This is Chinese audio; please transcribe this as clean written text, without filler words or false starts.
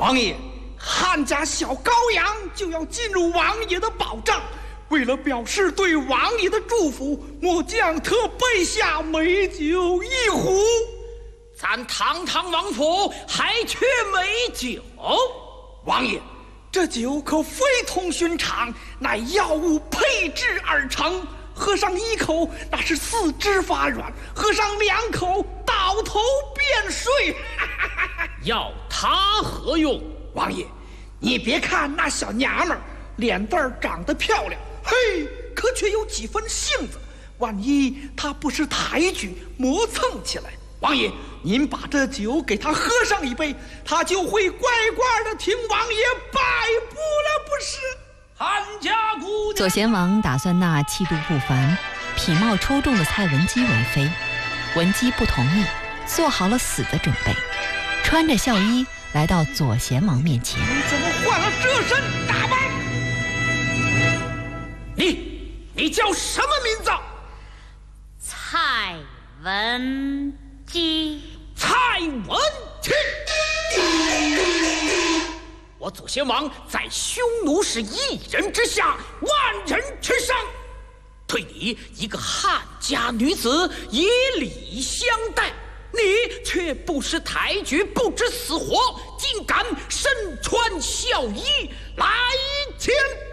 王爷，汉家小羔羊就要进入王爷的宝帐，为了表示对王爷的祝福，末将特备下美酒1壶。 咱堂堂王府还缺美酒？ 王爷，这酒可非同寻常，乃药物配制而成。喝上1口，那是四肢发软；喝上2口，倒头便睡。 要它何用？ 王爷，你别看那小娘们儿脸蛋儿长得漂亮，嘿，可却有几分性子。万一她不识抬举，磨蹭起来，王爷，您把这酒给她喝上一杯，她就会乖乖的听王爷摆布了，不是？ 汉家姑娘。 左贤王打算纳气度不凡、体貌出众的蔡文姬为妃，文姬不同意，做好了死的准备，穿着孝衣来到左贤王面前。 你怎么换了这身打扮？ 你叫什么名字？ 蔡文姬。 蔡文姬。我左贤王在匈奴是1人之下，万人之上，对你一个汉家女子以礼相待，你却不识抬举，不知死活，竟敢身穿孝衣来前。